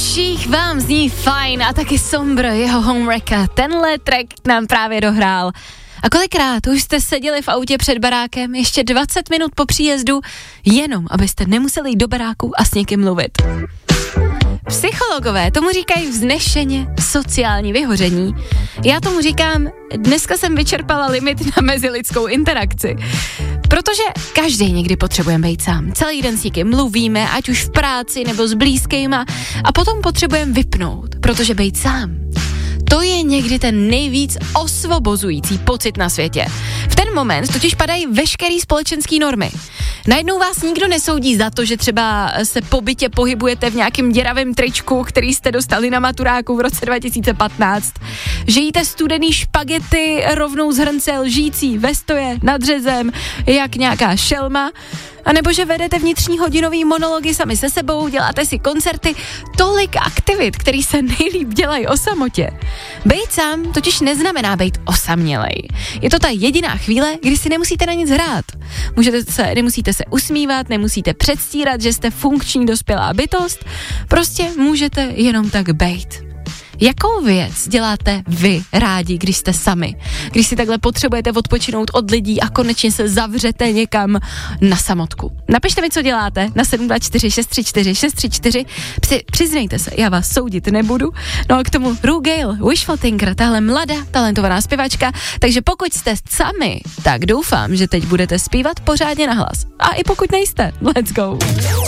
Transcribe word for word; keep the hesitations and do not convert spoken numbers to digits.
Ších vám zní fajn a taky Sombr, jeho Homewrecker. Tenhle track nám právě dohrál. A kolikrát už jste seděli v autě před barákem ještě dvacet minut po příjezdu, jenom abyste nemuseli jít do baráku a s někým mluvit. Psychologové tomu říkají vznešeně sociální vyhoření. Já tomu říkám, dneska jsem vyčerpala limit na mezilidskou interakci. Protože každý někdy potřebujeme být sám. Celý den s někým mluvíme, ať už v práci nebo s blízkýma, a potom potřebujeme vypnout, protože být sám, to je někdy ten nejvíc osvobozující pocit na světě. V ten moment totiž padají veškerý společenský normy. Najednou vás nikdo nesoudí za to, že třeba se po bytě pohybujete v nějakém děravém tričku, který jste dostali na maturáku v roce dva tisíce patnáct. Že jíte studený špagety rovnou z hrnce lžící ve stoje nad řezem, jak nějaká šelma. A nebo že vedete vnitřní hodinový monology sami se sebou, děláte si koncerty, tolik aktivit, který se nejlíp dělají o samotě. Bejt sám totiž neznamená být osamělej. Je to ta jediná chvíle, kdy si nemusíte na nic hrát. Můžete se, nemusíte se usmívat, nemusíte předstírat, že jste funkční dospělá bytost, prostě můžete jenom tak bejt. Jakou věc děláte vy rádi, když jste sami? Když si takhle potřebujete odpočinout od lidí a konečně se zavřete někam na samotku. Napište mi, co děláte na sedm dva čtyři šest tři čtyři šest tři čtyři. Při, přiznejte se, já vás soudit nebudu. No a k tomu Ru Gale, Wishful Thinker, tahle mladá, talentovaná zpěvačka. Takže pokud jste sami, tak doufám, že teď budete zpívat pořádně nahlas. A i pokud nejste, let's go.